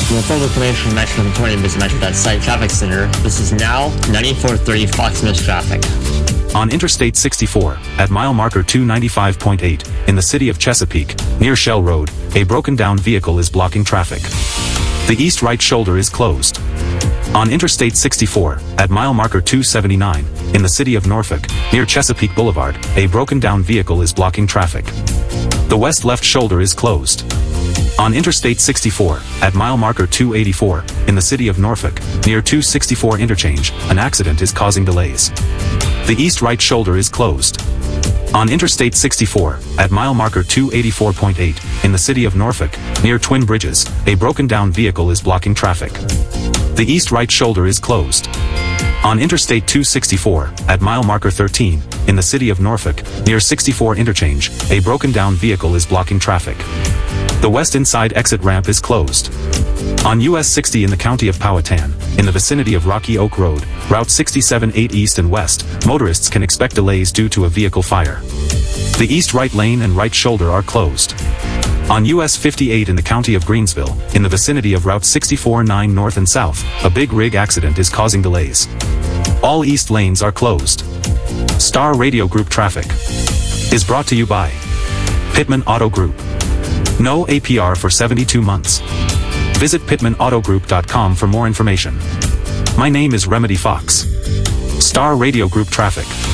With full information from Metro 20 visit Metro.site Traffic Center, this is now 9430 Fox Mist traffic. On Interstate 64, at mile marker 295.8, in the city of Chesapeake, near Shell Road, a broken-down vehicle is blocking traffic. The east right shoulder is closed. On Interstate 64, at mile marker 279, in the city of Norfolk, near Chesapeake Boulevard, a broken-down vehicle is blocking traffic. The west left shoulder is closed. On Interstate 64, at mile marker 284, in the city of Norfolk, near 264 interchange, an accident is causing delays. The east right shoulder is closed. On Interstate 64, at mile marker 284.8, in the city of Norfolk, near Twin Bridges, a broken-down vehicle is blocking traffic. The east right shoulder is closed. On Interstate 264, at mile marker 13, in the city of Norfolk, near 64 interchange, a broken-down vehicle is blocking traffic. The west inside exit ramp is closed. On US 60 in the county of Powhatan, in the vicinity of Rocky Oak Road, Route 67 8 east and west, motorists can expect delays due to a vehicle fire. The east right lane and right shoulder are closed. On US 58 in the county of Greensville, in the vicinity of Route 64 9 north and south, a big rig accident is causing delays. All east lanes are closed. Star Radio Group traffic is brought to you by Pittman Auto Group. No APR for 72 months. Visit pittmanautogroup.com for more information. My name is Remedy Fox. Star Radio Group traffic.